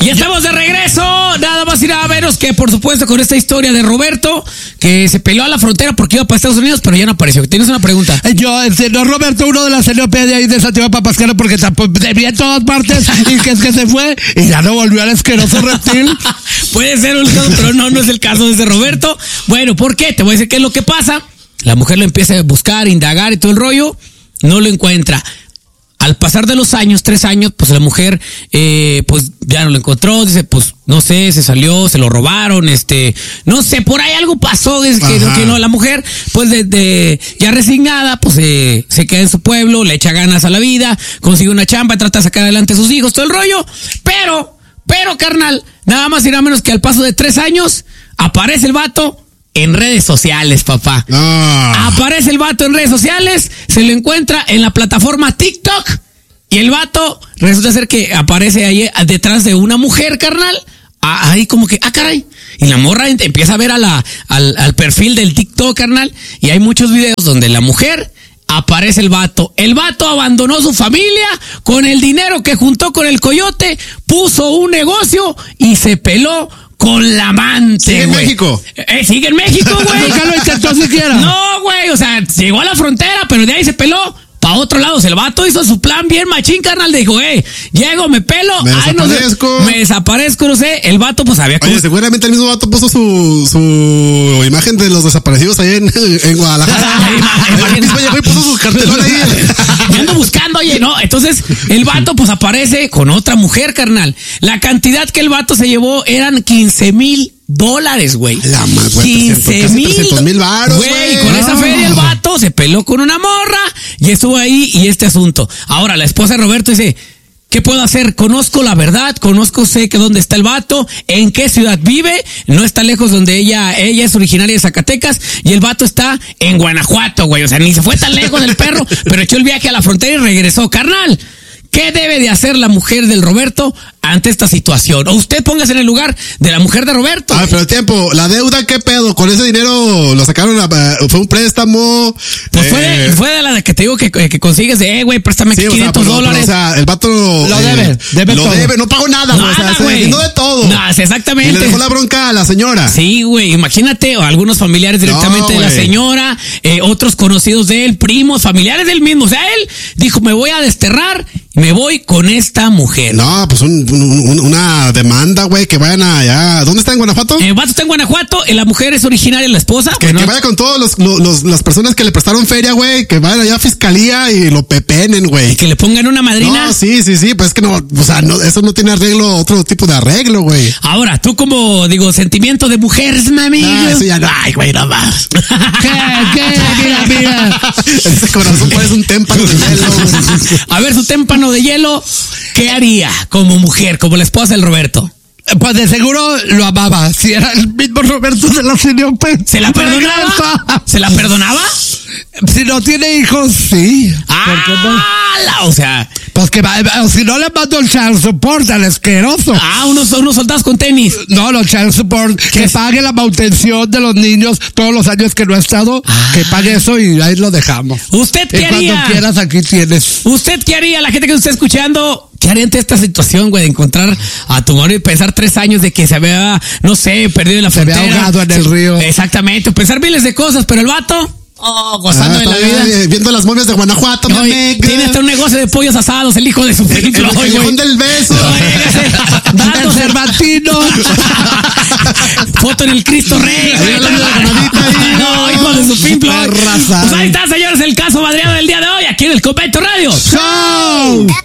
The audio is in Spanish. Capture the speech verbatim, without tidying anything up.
Y estamos de regreso, nada más y nada menos que, por supuesto, con esta historia de Roberto, que se peleó a la frontera porque iba para Estados Unidos, pero ya no apareció. ¿Tienes una pregunta? Yo, el señor Roberto, uno de la C N P de ahí de Santiago Papascaro, porque debía en todas partes y que es que se fue y ya no volvió al asqueroso reptil. Puede ser un caso, pero no, no es el caso de ese Roberto. Bueno, ¿por qué? Te voy a decir qué es lo que pasa. La mujer lo empieza a buscar, indagar y todo el rollo, no lo encuentra. Al pasar de los años, tres años, pues la mujer, eh, pues ya no lo encontró, dice, pues no sé, se salió, se lo robaron, este, no sé, por ahí algo pasó, es que, que no, la mujer, pues de, de ya resignada, pues eh, se queda en su pueblo, le echa ganas a la vida, consigue una chamba, trata de sacar adelante a sus hijos, todo el rollo, pero, pero carnal, nada más y nada menos que al paso de tres años, aparece el vato en redes sociales, papá. Ah. Aparece el vato en redes sociales, se lo encuentra en la plataforma TikTok y el vato resulta ser que aparece ahí detrás de una mujer, carnal. Ahí como que, ah, caray. Y la morra empieza a ver a la, al, al perfil del TikTok, carnal, y hay muchos videos donde la mujer aparece el vato. El vato abandonó su familia con el dinero que juntó con el coyote, puso un negocio y se peló con la amante, ¿Sigue güey. en México? Eh, sigue en México, güey. Nunca lo intentó siquiera. No, güey, o sea, llegó a la frontera, pero de ahí se peló para otro lado. O sea, el vato hizo su plan bien machín, carnal. Dijo, eh, llego, me pelo. Me ay, desaparezco. No sé, me desaparezco, no sé. El vato, pues, había... Oye, seguramente el mismo vato puso su, su imagen de los desaparecidos ahí en, en Guadalajara. El mismo llegó y puso su cartelón ahí. Me ando buscando, oye, no. Entonces, el vato, pues, aparece con otra mujer, carnal. La cantidad que el vato se llevó eran quince mil dólares, güey. La más, güey. quince mil varos, güey. Con esa feria el vato se peló con una morra y estuvo ahí y este asunto. Ahora, la esposa de Roberto dice, ¿qué puedo hacer? Conozco la verdad, conozco, sé que dónde está el vato, en qué ciudad vive, no está lejos donde ella, ella es originaria de Zacatecas y el vato está en Guanajuato, güey. O sea, ni se fue tan lejos del perro, pero echó el viaje a la frontera y regresó. Carnal, ¿qué debe de hacer la mujer del Roberto ante esta situación? O usted póngase en el lugar de la mujer de Roberto. Ah, pero el tiempo, la deuda, ¿qué pedo? Con ese dinero lo sacaron, a, fue un préstamo. Pues eh, fue, de, fue de la que te digo que, que consigues de, eh, güey, préstame sí, quinientos o sea, pero, dólares. Pero, o sea, el vato lo eh, debe, debe lo todo. debe, no pagó nada, güey. Nada, O sea, güey. no de todo. No, exactamente. Y le dejó la bronca a la señora. Sí, güey, imagínate, o algunos familiares directamente No, de la güey. señora, eh, otros conocidos de él, primos, familiares del mismo. O sea, él dijo, me voy a desterrar y me voy con esta mujer. No, pues un, un, una demanda, güey, que vayan allá. ¿Dónde está en Guanajuato? El vato está en Guanajuato, eh, la mujer es originaria, la esposa. Que, bueno, que vaya con todos los, los, los- las personas que le prestaron feria, güey, que vayan allá a fiscalía y lo pepenen, güey. y que le pongan una madrina. No, sí, sí, sí, pues es que no, o sea, no, eso no tiene arreglo, otro tipo de arreglo, güey. Ahora, tú como, digo, sentimiento de mujer, mami. Ah, eso ya no, ay, güey, no más. ¿Qué? ¿Qué? Mira, mira. Ese corazón parece un témpano de hielo, güey. A ver, su témpano de hielo, ¿qué haría como mujer, como la esposa del Roberto? Pues de seguro lo amaba. Si era el mismo Roberto de la C N P. ¿Se la perdonaba? ¿Se la perdonaba? Si no tiene hijos, sí. ¿Por qué no? Ah, la- o sea, Pues que va, o si no le mando el child support al asqueroso. ah, unos, unos soldados con tenis. No, los child support, que es? pague la manutención de los niños todos los años que no ha estado, Ah. que pague eso y ahí lo dejamos. ¿Usted Y qué haría? cuando quieras aquí tienes. ¿Usted qué haría? La gente que nos está escuchando, ¿qué haría ante esta situación, güey? De encontrar a tu marido y pensar tres años de que se había, no sé, perdido en la Se había frontera. ahogado en el río. Exactamente, pensar miles de cosas, pero el vato, oh, gozando Ah, de la está vida. bien, viendo las momias de Guanajuato, No, y meme. tiene hasta un negocio de pollos asados, el hijo de su Pink El Floyd, güey. callejón del beso. El Dándose Cervantino. foto en el Cristo Rey. Ahí hablando de la ganadita ahí. No, hijo de su Pink Floyd. Perra, Pues ahí está, señores, el caso madreado del día de hoy, aquí en el Convento Radio. ¡Show!